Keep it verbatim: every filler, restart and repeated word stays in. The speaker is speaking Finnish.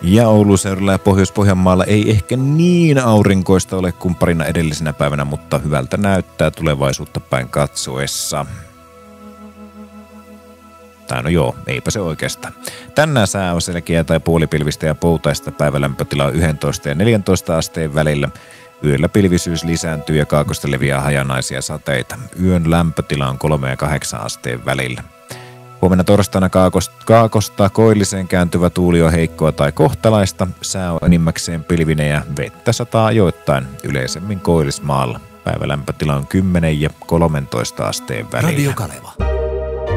Ja Oulun seudulla ja Pohjois-Pohjanmaalla ei ehkä niin aurinkoista ole kuin parina edellisenä päivänä, mutta hyvältä näyttää tulevaisuutta päin katsoessa. Tai no joo, eipä se oikeastaan. Tänään sää on selkeä tai puolipilvistä ja poutaista, päivälämpötila on yksitoista ja neljätoista asteen välillä. Yöllä pilvisyys lisääntyy ja kaakosta leviää hajanaisia sateita. Yön lämpötila on kolme ja kahdeksan asteen välillä. Huomenna torstaina kaakosta, kaakosta koilliseen kääntyvä tuuli on heikkoa tai kohtalaista. Sää on enimmäkseen pilvinen ja vettä sataa ajoittain, yleisemmin koillismaalla. Päivälämpötila on kymmenen ja kolmetoista asteen välillä. Radio Kaleva.